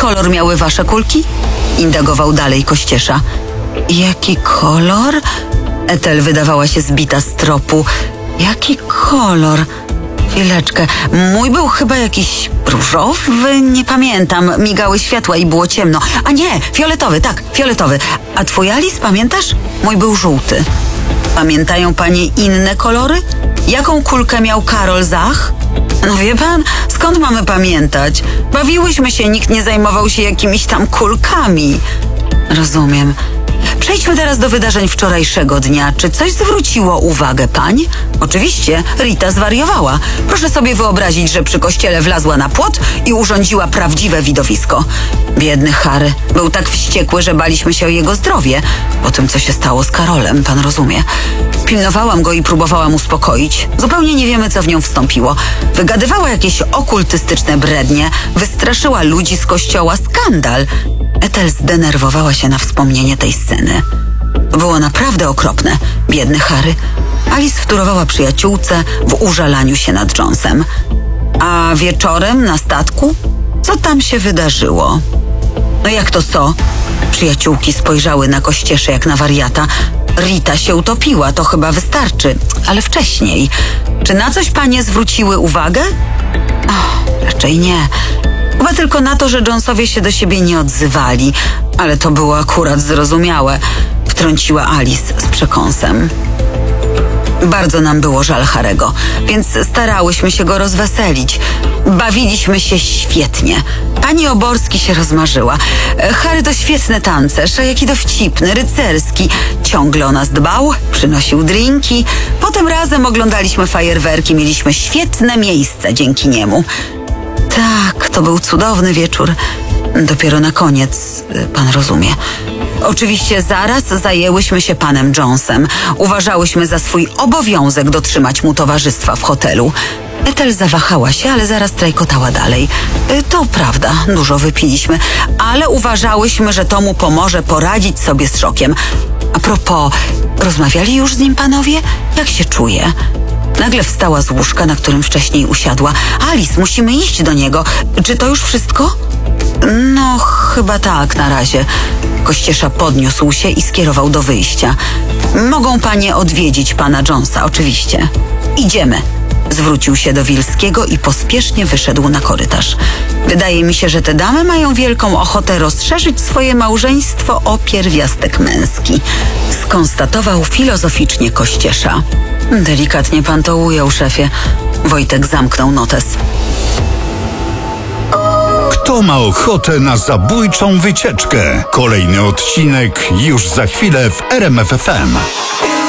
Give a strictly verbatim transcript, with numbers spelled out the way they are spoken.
kolor miały wasze kulki? Indagował dalej Kościesza. Jaki kolor? Ethel wydawała się zbita z tropu. Jaki kolor? Chwileczkę. Mój był chyba jakiś różowy? Nie pamiętam. Migały światła i było ciemno. A nie, fioletowy, tak, fioletowy. A twój, Alice, pamiętasz? Mój był żółty. Pamiętają panie inne kolory? Jaką kulkę miał Karol Zach? No wie pan, skąd mamy pamiętać? Bawiłyśmy się, nikt nie zajmował się jakimiś tam kulkami. Rozumiem. Przejdźmy teraz do wydarzeń wczorajszego dnia. Czy coś zwróciło uwagę pań? Oczywiście, Rita zwariowała. Proszę sobie wyobrazić, że przy kościele wlazła na płot i urządziła prawdziwe widowisko. Biedny Harry był tak wściekły, że baliśmy się o jego zdrowie. Po tym, co się stało z Karolem, pan rozumie. Pilnowałam go i próbowałam uspokoić. Zupełnie nie wiemy, co w nią wstąpiło. Wygadywała jakieś okultystyczne brednie. Wystraszyła ludzi z kościoła. Skandal. Ethel zdenerwowała się na wspomnienie tej sceny. Było naprawdę okropne. Biedny Harry. Alice wtórowała przyjaciółce w użalaniu się nad Jonesem. A wieczorem na statku? Co tam się wydarzyło? No jak to co? Przyjaciółki spojrzały na Kościeszę jak na wariata. Rita się utopiła, to chyba wystarczy. Ale wcześniej. Czy na coś panie zwróciły uwagę? Oh, raczej nie. Chyba tylko na to, że Jonesowie się do siebie nie odzywali. Ale to było akurat zrozumiałe. Wtrąciła Alice z przekąsem. Bardzo nam było żal Harego, więc starałyśmy się go rozweselić. Bawiliśmy się świetnie. Pani Oborski się rozmarzyła. Harry to świetny tancerz, a jaki dowcipny, rycerski. Ciągle o nas dbał, przynosił drinki. Potem razem oglądaliśmy fajerwerki, mieliśmy świetne miejsce dzięki niemu. Tak, to był cudowny wieczór. Dopiero na koniec, pan rozumie. Oczywiście zaraz zajęłyśmy się panem Jonesem. Uważałyśmy za swój obowiązek dotrzymać mu towarzystwa w hotelu. Ethel zawahała się, ale zaraz trajkotała dalej. To prawda, dużo wypiliśmy, ale uważałyśmy, że to mu pomoże poradzić sobie z szokiem. A propos, rozmawiali już z nim panowie? Jak się czuje? Nagle wstała z łóżka, na którym wcześniej usiadła. Alice, musimy iść do niego. Czy to już wszystko? No, chyba tak na razie. Kościesza podniósł się i skierował do wyjścia. Mogą panie odwiedzić pana Jonesa, oczywiście. Idziemy. Zwrócił się do Wilskiego i pospiesznie wyszedł na korytarz. Wydaje mi się, że te damy mają wielką ochotę rozszerzyć swoje małżeństwo o pierwiastek męski. Skonstatował filozoficznie Kościesza. Delikatnie pan to ujął, szefie. Wojtek zamknął notes. Kto ma ochotę na zabójczą wycieczkę? Kolejny odcinek już za chwilę w R M F F M.